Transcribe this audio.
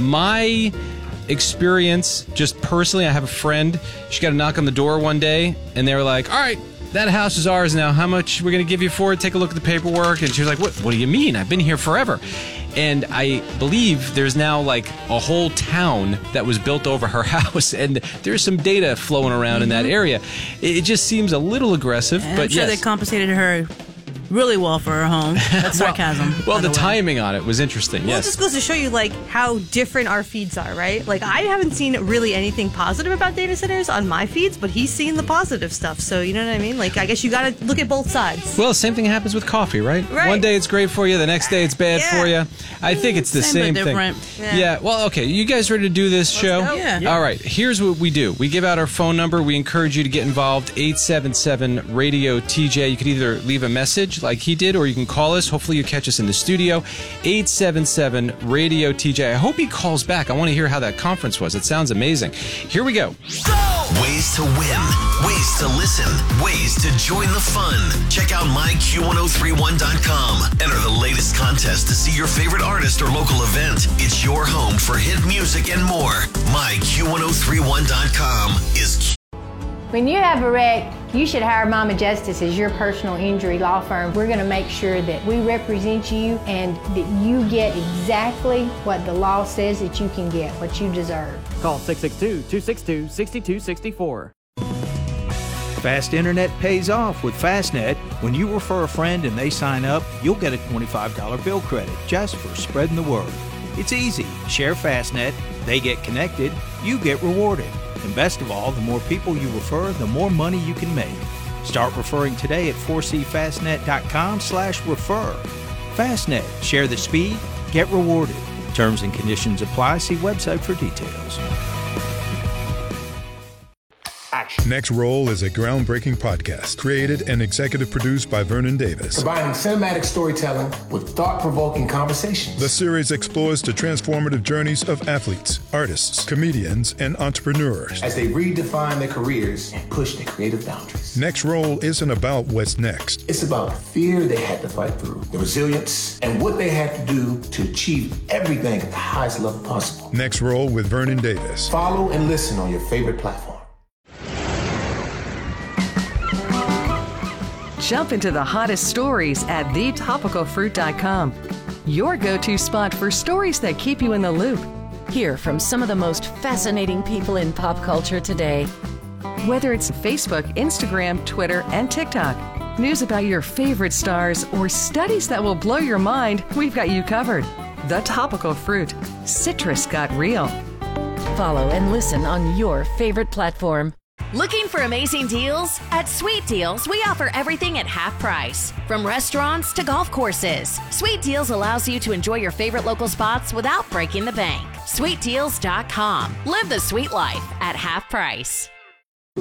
My experience, just personally, I have a friend. She got a knock on the door one day, and they were like, all right, that house is ours now. How much we're going to give you for it? Take a look at the paperwork. And she was like, what do you mean? I've been here forever. And I believe there's now like a whole town that was built over her house, and there's some data flowing around in that area. It just seems a little aggressive, but I'm sure they compensated her really well for her home. That's sarcasm. Well, the timing on it was interesting. Well, Yes. it just goes to show you like how different our feeds are, right? Like I haven't seen really anything positive about data centers on my feeds, but he's seen the positive stuff. So you know what I mean? Like I guess you got to look at both sides. Well, same thing happens with coffee, right? Right. One day it's great for you, the next day it's bad for you. I think it's the Same same but thing. different. Yeah. Well, okay. You guys ready to do this show? go. Yeah. All right. Here's what we do. We give out our phone number. We encourage you to get involved. 877-RADIO-TJ. You can either leave a message like he did, or you can call us. Hopefully you catch us in the studio. 877-RADIO-TJ. I hope he calls back. I want to hear how that conference was. It sounds amazing. Here we go. Ways to win, ways to listen, ways to join the fun. Check out myq1031.com. Enter the latest contest to see your favorite artist or local event. It's your home for hit music and more. myq1031.com is When you have a wreck, you should hire Mama Justice as your personal injury law firm. We're going to make sure that we represent you and that you get exactly what the law says that you can get, what you deserve. Call 662-262-6264. Fast internet pays off with Fastnet. When you refer a friend and they sign up, you'll get a $25 bill credit just for spreading the word. It's easy. Share Fastnet, they get connected, you get rewarded. And best of all, the more people you refer, the more money you can make. Start referring today at 4cfastnet.com/refer. Fastnet. Share the speed, get rewarded. Terms and conditions apply. See website for details. Next Roll is a groundbreaking podcast created and executive produced by Vernon Davis. Combining cinematic storytelling with thought-provoking conversations. The series explores the transformative journeys of athletes, artists, comedians, and entrepreneurs as they redefine their careers and push their creative boundaries. Next Roll isn't about what's next. It's about the fear they had to fight through, the resilience, and what they had to do to achieve everything at the highest level possible. Next Roll with Vernon Davis. Follow and listen on your favorite platform. Jump into the hottest stories at thetopicalfruit.com. Your go-to spot for stories that keep you in the loop. Hear from some of the most fascinating people in pop culture today. Whether it's Facebook, Instagram, Twitter, and TikTok, news about your favorite stars, or studies that will blow your mind, we've got you covered. The Topical Fruit. Citrus got real. Follow and listen on your favorite platform. Looking for amazing deals? At Sweet Deals, we offer everything at half price. From restaurants to golf courses, Sweet Deals allows you to enjoy your favorite local spots without breaking the bank. SweetDeals.com. Live the sweet life at half price.